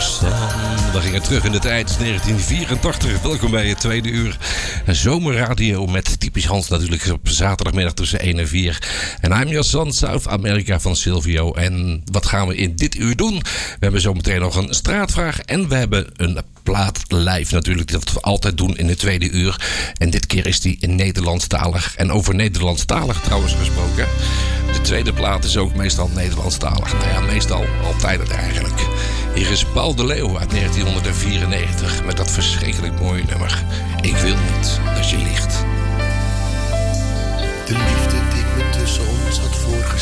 We gingen terug in de tijd, 1984. Welkom bij het tweede uur zomerradio met typisch Hans natuurlijk op zaterdagmiddag tussen 1 en 4. En I'm Your Son, South America van Silvio. En wat gaan we in dit uur doen? We hebben zometeen nog een straatvraag en we hebben een plaat live natuurlijk, dat we altijd doen in het tweede uur. En dit keer is die in Nederlandstalig. En over Nederlandstalig trouwens gesproken. De tweede plaat is ook meestal Nederlandstalig. Nou ja, meestal, altijd eigenlijk. Hier is Paul de Leeuw uit 1994 met dat verschrikkelijk mooie nummer. Ik wil niet dat je liegt. De liefde die me tussen ons had voorgesteld